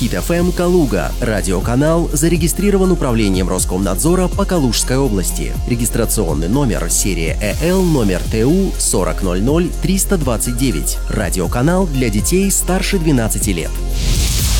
Хит FM Калуга. Радиоканал зарегистрирован управлением Роскомнадзора по Калужской области. Регистрационный номер серия ЭЛ номер ТУ 4000 329. Радиоканал для детей старше 12 лет.